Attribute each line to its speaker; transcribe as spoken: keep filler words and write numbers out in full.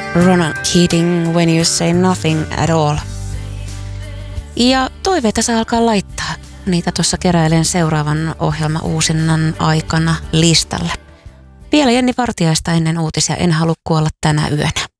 Speaker 1: Ronan Keating, When You Say Nothing at All. Ja toiveita saa alkaa laittaa. Niitä tuossa keräilen seuraavan ohjelma uusinnan aikana listalle. Vielä Jenni Vartiaista ennen uutisia En halua kuolla tänä yönä.